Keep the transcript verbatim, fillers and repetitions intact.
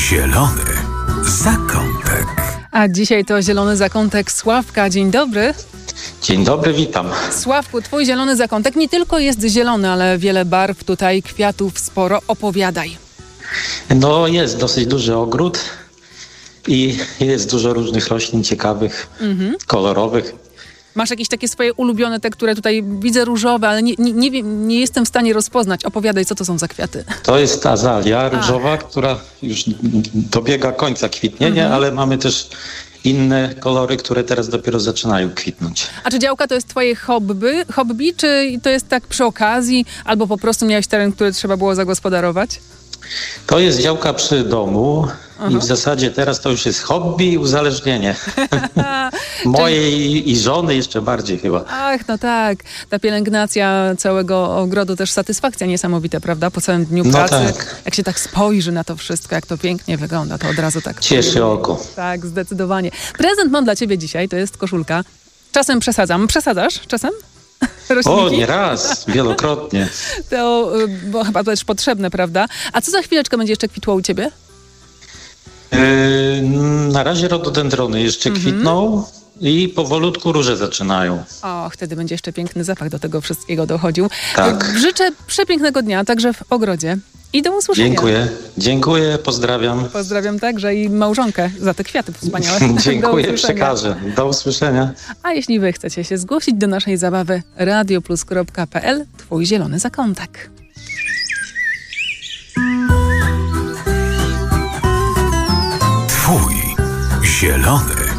Zielony zakątek. A dzisiaj to zielony zakątek Sławka. Dzień dobry. Dzień dobry, witam. Sławku, twój zielony zakątek nie tylko jest zielony, ale wiele barw tutaj, kwiatów sporo. Opowiadaj. No jest dosyć duży ogród i jest dużo różnych roślin ciekawych, mhm. kolorowych. Masz jakieś takie swoje ulubione, te, które tutaj widzę różowe, ale nie, nie, nie, wiem, nie jestem w stanie rozpoznać. Opowiadaj, co to są za kwiaty. To jest azalia różowa, Ach. która już dobiega końca kwitnienia, mhm. ale mamy też inne kolory, które teraz dopiero zaczynają kwitnąć. A czy działka to jest twoje hobby, hobby, czy to jest tak przy okazji, albo po prostu miałeś teren, który trzeba było zagospodarować? To jest działka przy domu Aha. i w zasadzie teraz to już jest hobby i uzależnienie. Mojej i żony jeszcze bardziej chyba. Ach, no tak. Ta pielęgnacja całego ogrodu, też satysfakcja niesamowita, prawda? Po całym dniu no pracy. Tak. Jak się tak spojrzy na to wszystko, jak to pięknie wygląda, to od razu tak... Cieszy oko. Tak, zdecydowanie. Prezent mam dla ciebie dzisiaj, to jest koszulka. Czasem przesadzam. Przesadzasz czasem? Roślinki? O, nie raz, wielokrotnie. To bo chyba to też potrzebne, prawda? A co za chwileczkę będzie jeszcze kwitło u ciebie? Yy, na razie rododendrony jeszcze mhm. kwitną i powolutku róże zaczynają. O, wtedy będzie jeszcze piękny zapach do tego wszystkiego dochodził. Tak. Życzę przepięknego dnia, także w ogrodzie. I do usłyszenia. Dziękuję, dziękuję, pozdrawiam. Pozdrawiam także i małżonkę za te kwiaty wspaniałe. Dziękuję, przekażę. Do usłyszenia. A jeśli wy chcecie się zgłosić do naszej zabawy, radioplus kropka p l, twój zielony zakątek. Twój zielony